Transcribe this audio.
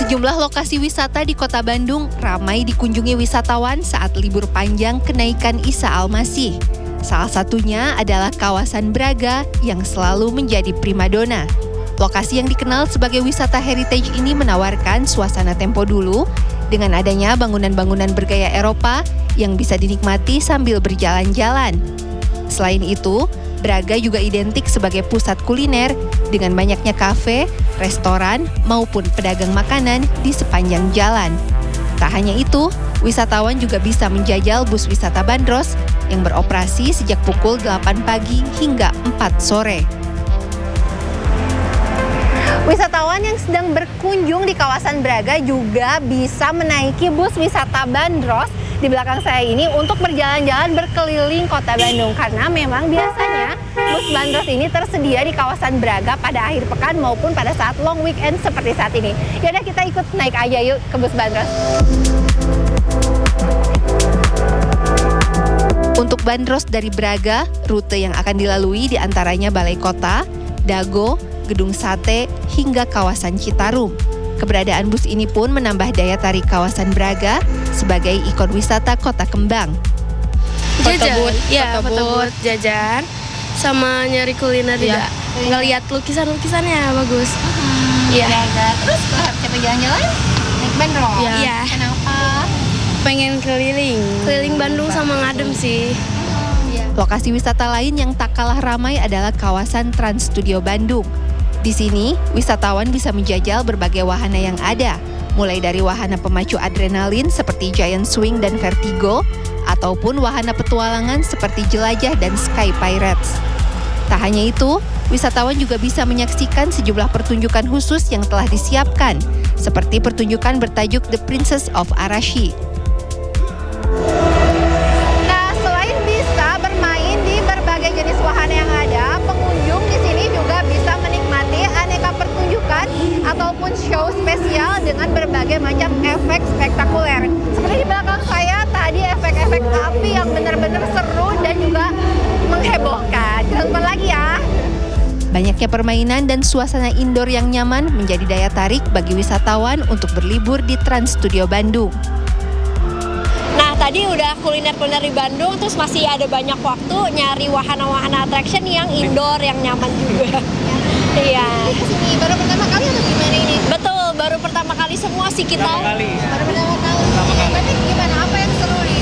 Sejumlah lokasi wisata di Kota Bandung ramai dikunjungi wisatawan saat libur panjang kenaikan Isa Al-Masih. Salah satunya adalah kawasan Braga yang selalu menjadi primadona. Lokasi yang dikenal sebagai wisata heritage ini menawarkan suasana tempo dulu dengan adanya bangunan-bangunan bergaya Eropa yang bisa dinikmati sambil berjalan-jalan. Selain itu, Braga juga identik sebagai pusat kuliner dengan banyaknya kafe, restoran, maupun pedagang makanan di sepanjang jalan. Tak hanya itu, wisatawan juga bisa menjajal bus wisata bandros yang beroperasi sejak pukul 8 pagi hingga 4 sore. Wisatawan yang sedang berkunjung di kawasan Braga juga bisa menaiki bus wisata bandros di belakang saya ini untuk berjalan-jalan berkeliling Kota Bandung, karena memang biasanya bus bandros ini tersedia di kawasan Braga pada akhir pekan maupun pada saat long weekend seperti saat ini. Yaudah, kita ikut naik aja yuk ke bus bandros. Untuk bandros dari Braga, rute yang akan dilalui diantaranya Balai Kota, Dago, Gedung Sate, hingga kawasan Citarum. Keberadaan bus ini pun menambah daya tarik kawasan Braga sebagai ikon wisata Kota Kembang. Jajan, foto-booth, jajan, sama nyari kuliner juga. Ngeliat lukisan-lukisannya bagus. Iya. Terus kalau kita jalan-jalan naik bandros. Iya. Kenapa? Pengen keliling Bandung sama ngadem sih. Lokasi wisata lain yang tak kalah ramai adalah kawasan Trans Studio Bandung. Di sini, wisatawan bisa menjajal berbagai wahana yang ada, mulai dari wahana pemacu adrenalin seperti Giant Swing dan Vertigo, ataupun wahana petualangan seperti Jelajah dan Sky Pirates. Tak hanya itu, wisatawan juga bisa menyaksikan sejumlah pertunjukan khusus yang telah disiapkan, seperti pertunjukan bertajuk The Princess of Arashi. Nah, selain bisa bermain di berbagai jenis wahana yang ada, pengunjung di sini juga bisa menikmati aneka pertunjukan ataupun show spesial dengan berbagai macam efek spektakuler. Seperti di belakang saya tadi, efek-efek api yang benar-benar seru dan juga menghebohkan. Jangan lupa lagi ya. Banyaknya permainan dan suasana indoor yang nyaman menjadi daya tarik bagi wisatawan untuk berlibur di Trans Studio Bandung. Nah, tadi udah kuliner-kuliner di Bandung, terus masih ada banyak waktu nyari wahana-wahana attraction yang indoor, yang nyaman juga. Iya. Ini baru pertama kali atau gimana ini? Betul, baru pertama kali semua sih kita. Baru pertama kali. Berarti